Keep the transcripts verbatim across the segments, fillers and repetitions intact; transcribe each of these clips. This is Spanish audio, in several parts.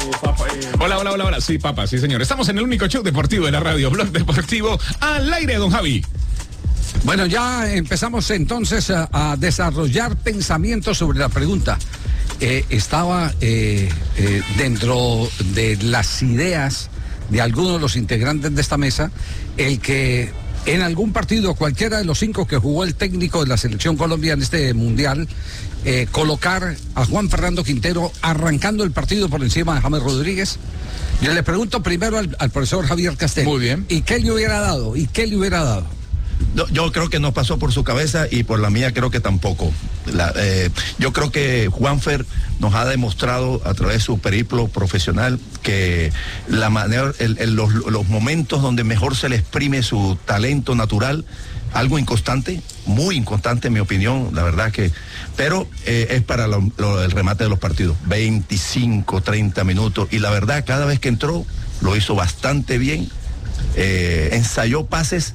Hola, hola, hola, hola. Sí, papá, sí, señor. Estamos en el único show deportivo de la radio, Blog Deportivo, al aire, don Javi. Bueno, ya empezamos entonces a, a desarrollar pensamientos sobre la pregunta. Eh, estaba eh, eh, dentro de las ideas de algunos de los integrantes de esta mesa el que en algún partido, cualquiera de los cinco que jugó el técnico de la selección Colombia en este mundial, eh, colocar a Juan Fernando Quintero arrancando el partido por encima de James Rodríguez. Yo le pregunto primero al, al profesor Javier Castel. Muy bien. ¿Y qué le hubiera dado? ¿Y qué le hubiera dado? No, yo creo que no pasó por su cabeza y por la mía creo que tampoco. La, eh, yo creo que Juanfer nos ha demostrado a través de su periplo profesional que la manera, el, el, los, los momentos donde mejor se le exprime su talento natural, algo inconstante, muy inconstante en mi opinión, la verdad que, pero eh, es para lo, lo, el remate de los partidos, veinticinco, treinta minutos, y la verdad cada vez que entró lo hizo bastante bien, eh, ensayó pases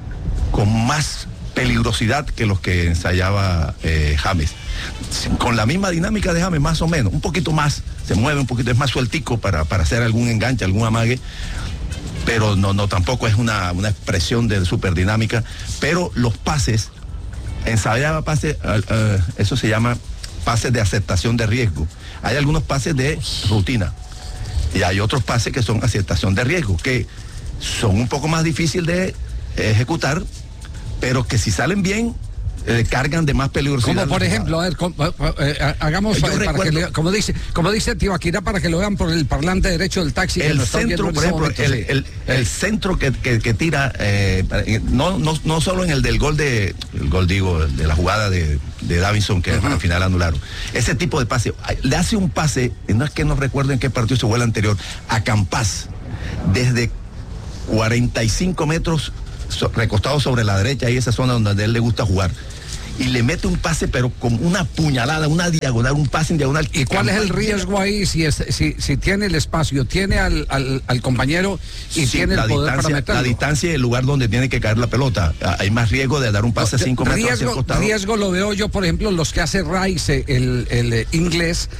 con más peligrosidad que los que ensayaba eh, James. Con la misma dinámica de James, más o menos, un poquito más, se mueve un poquito, es más sueltico para, para hacer algún enganche, algún amague, pero no, no tampoco es una, una expresión de superdinámica, pero los pases, ensayaba pases, uh, uh, eso se llama pases de aceptación de riesgo. Hay algunos pases de rutina y hay otros pases que son aceptación de riesgo, que son un poco más difíciles de ejecutar, pero que si salen bien eh, cargan de más peligrosidad. Como por ejemplo, a ver, com, eh, hagamos para, para que le, como dice, como dice Tibaquira, para que lo vean por el parlante derecho del taxi. El centro, por ejemplo, momento, el, sí. el, el centro que, que, que tira, eh, no, no, no solo en el del gol de, el gol digo, de la jugada de, de Davinson que uh-huh. al final anularon. Ese tipo de pase, le hace un pase, no es que no recuerdo en qué partido se fue el anterior, a Campas, desde cuarenta y cinco metros So, recostado sobre la derecha y esa zona donde a él le gusta jugar y le mete un pase pero con una puñalada, una diagonal, un pase en diagonal. ¿Y cuál es el riesgo ahí si es, si, si tiene el espacio, tiene al, al, al compañero y sí, tiene el poder para meterlo? La distancia y el lugar donde tiene que caer la pelota, hay más riesgo de dar un pase a cinco metros hacia el costado. Riesgo lo veo yo, por ejemplo, los que hace Rice, el, el, el inglés,